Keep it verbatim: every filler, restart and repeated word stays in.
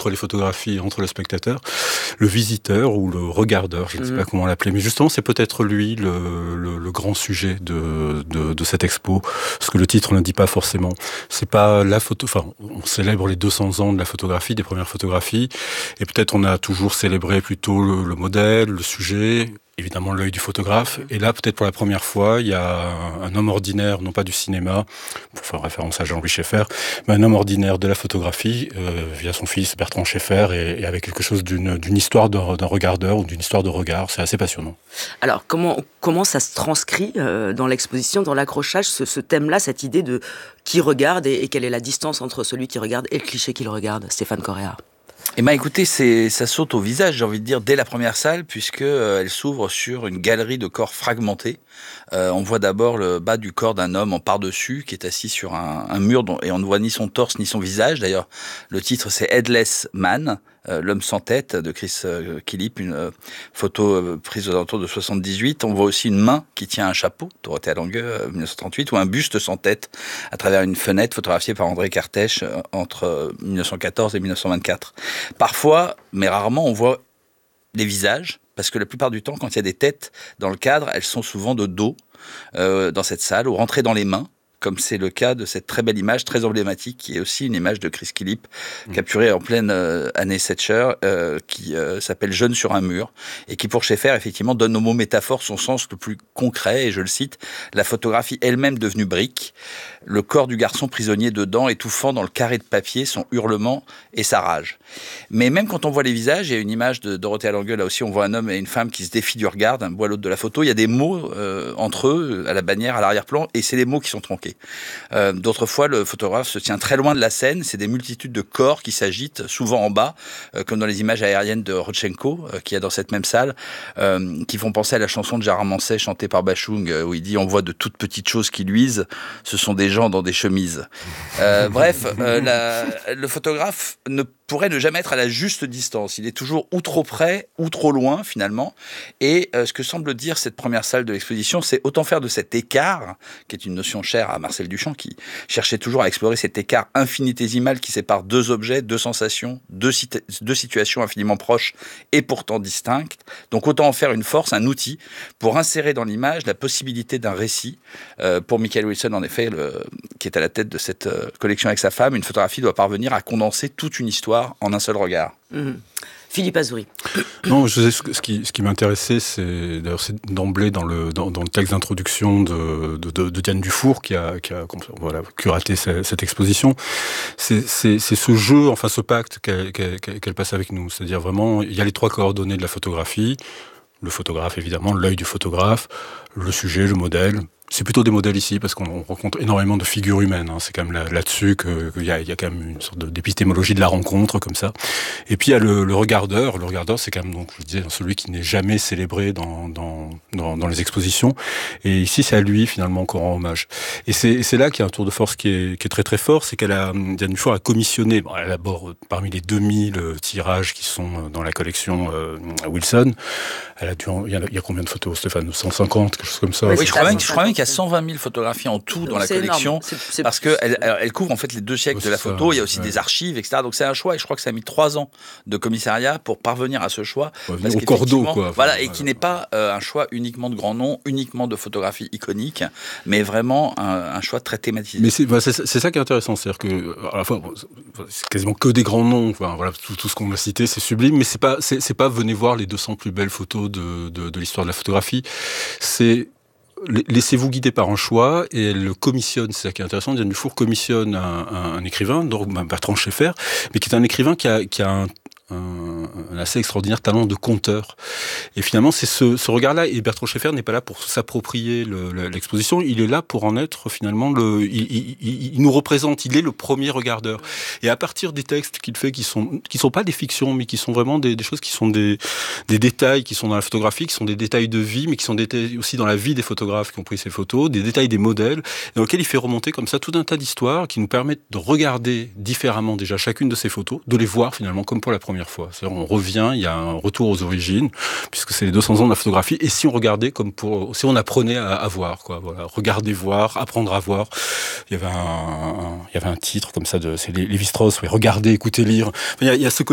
entre les photographies et entre le spectateur, le visiteur ou le regardeur, je ne sais mmh. pas comment l'appeler, mais justement c'est peut-être lui le, le, le grand sujet de, de, de cette expo, ce que le titre ne dit pas forcément. C'est pas la photo, enfin on célèbre les deux cents ans de la photographie, des premières photographies, et peut-être on a toujours célébré plutôt le, le modèle, le sujet, évidemment l'œil du photographe, et là peut-être pour la première fois il y a un homme ordinaire, non pas du cinéma, pour faire référence à Jean-Louis Schaeffer, mais un homme ordinaire de la photographie, euh, via son fils Bertrand Schaeffer, et, et avec quelque chose d'une, d'une histoire d'un, d'un regardeur ou d'une histoire de regard, c'est assez passionnant. Alors comment, comment ça se transcrit euh, dans l'exposition, dans l'accrochage, ce, ce thème-là, cette idée de qui regarde et, et quelle est la distance entre celui qui regarde et le cliché qui le regarde, Stéphane Correa? Eh ben, écoutez, c'est, ça saute au visage, j'ai envie de dire, dès la première salle, puisque euh, elle s'ouvre sur une galerie de corps fragmentés. Euh, on voit d'abord le bas du corps d'un homme en par-dessus, qui est assis sur un, un mur, dont, et on ne voit ni son torse ni son visage. D'ailleurs, le titre, c'est Headless Man, euh, l'homme sans tête, de Chris euh, Killip, une euh, photo euh, prise aux alentours de soixante-dix-huit. On voit aussi une main qui tient un chapeau, Dorothée Lange, euh, dix-neuf cent trente-huit, ou un buste sans tête, à travers une fenêtre photographiée par André Kartèche euh, entre euh, dix-neuf cent quatorze et dix-neuf cent vingt-quatre. Parfois, mais rarement, on voit des visages, parce que la plupart du temps, quand il y a des têtes dans le cadre, elles sont souvent de dos euh, dans cette salle, ou rentrées dans les mains, comme c'est le cas de cette très belle image, très emblématique, qui est aussi une image de Chris Killip, mmh. capturée en pleine euh, année Thatcher, euh, qui euh, s'appelle « Jeune sur un mur », et qui, pour Schaeffer, effectivement, donne au mot métaphore son sens le plus concret, et je le cite, « La photographie elle-même devenue brique, le corps du garçon prisonnier dedans, étouffant dans le carré de papier son hurlement et sa rage. » Mais même quand on voit les visages, il y a une image de Dorothée Lange, là aussi, on voit un homme et une femme qui se défient du regard, d'un bout à l'autre de la photo, il y a des mots euh, entre eux, à la bannière, à l'arrière-plan, et c'est les mots qui sont tronqués. Euh, d'autres fois, le photographe se tient très loin de la scène. C'est des multitudes de corps qui s'agitent, souvent en bas, euh, comme dans les images aériennes de Rodchenko, euh, qu'il y a dans cette même salle, euh, qui font penser à la chanson de Gérard Manset chantée par Bachung, euh, où il dit « On voit de toutes petites choses qui luisent, ce sont des gens dans des chemises. Euh, » Bref, euh, la, le photographe ne pourrait ne jamais être à la juste distance. Il est toujours ou trop près, ou trop loin, finalement. Et euh, ce que semble dire cette première salle de l'exposition, c'est autant faire de cet écart, qui est une notion chère à Marcel Duchamp, qui cherchait toujours à explorer cet écart infinitésimal qui sépare deux objets, deux sensations, deux, sit- deux situations infiniment proches et pourtant distinctes. Donc autant en faire une force, un outil, pour insérer dans l'image la possibilité d'un récit. Euh, pour Michael Wilson, en effet, le, qui est à la tête de cette euh, collection avec sa femme, une photographie doit parvenir à condenser toute une histoire en un seul regard. Mmh. Philippe Azouri. Non, je sais, ce, ce qui, ce qui m'intéressait, c'est d'ailleurs c'est d'emblée dans le dans, dans le texte d'introduction de, de, de, de Diane Dufour qui a qui a voilà curaté cette, cette exposition. C'est, c'est c'est ce jeu, enfin ce pacte qu'elle, qu'elle, qu'elle passe avec nous. C'est-à-dire vraiment, il y a les trois coordonnées de la photographie. Le photographe, évidemment, l'œil du photographe, le sujet, le modèle. C'est plutôt des modèles ici, parce qu'on rencontre énormément de figures humaines. Hein. C'est quand même là, là-dessus qu'il y a, y a quand même une sorte d'épistémologie de la rencontre, comme ça. Et puis il y a le, le regardeur. Le regardeur, c'est quand même, donc, je disais, celui qui n'est jamais célébré dans, dans, dans, dans les expositions. Et ici, c'est à lui, finalement, qu'on rend hommage. Et c'est, et c'est là qu'il y a un tour de force qui est, qui est très très fort, c'est qu'elle a, Diane Dufour a commissionné, bon, elle élabore parmi les deux mille tirages qui sont dans la collection euh, Wilson. Elle a dû, en, il, y a, il y a combien de photos, Stéphane? cent cinquante, quelque chose comme ça. Oui, je crois même, je crois même qu'il y a cent vingt mille photographies en tout dans la c'est collection, c'est, c'est, parce qu'elle elle, elle couvre en fait les deux siècles oh, de la ça, photo. Il y a aussi ouais. des archives, et cetera. Donc c'est un choix, et je crois que ça a mis trois ans de commissariat pour parvenir à ce choix. Ouais, parce au cordeau, quoi. Enfin, voilà, et voilà. qui n'est pas euh, un choix uniquement de grands noms, uniquement de photographies iconiques, mais vraiment un, un choix très thématisé. Mais c'est, bah, c'est, c'est ça qui est intéressant, c'est-à-dire que à la fois c'est quasiment que des grands noms. Enfin, voilà, tout, tout ce qu'on a cité, c'est sublime, mais c'est pas, c'est, c'est pas venez voir les deux cents plus belles photos de, de, de l'histoire de la photographie. C'est laissez-vous guider par un choix, et elle commissionne, c'est ça qui est intéressant, Diane Dufour commissionne un, un, un écrivain, donc Bertrand Schaeffer, mais qui est un écrivain qui a, qui a un Un, un assez extraordinaire talent de conteur. Et finalement, c'est ce, ce regard-là. Et Bertrand Schaeffer n'est pas là pour s'approprier le, le, l'exposition. Il est là pour en être finalement le. Il, il, il, il nous représente. Il est le premier regardeur. Et à partir des textes qu'il fait, qui sont qui sont pas des fictions, mais qui sont vraiment des, des choses qui sont des des détails qui sont dans la photographie, qui sont des détails de vie, mais qui sont des détails aussi dans la vie des photographes qui ont pris ces photos, des détails des modèles, dans lesquels il fait remonter comme ça tout un tas d'histoires qui nous permettent de regarder différemment déjà chacune de ces photos, de les voir finalement comme pour la première fois. C'est-à-dire on revient, il y a un retour aux origines, puisque c'est les deux cents ans de la photographie, et si on regardait comme pour, si on apprenait à, à voir, quoi, voilà, regarder, voir, apprendre à voir. Il y avait un, un il y avait un titre comme ça de, c'est Lévi-Strauss, ouais, regarder, écouter, lire. Enfin, il y a, il y a ce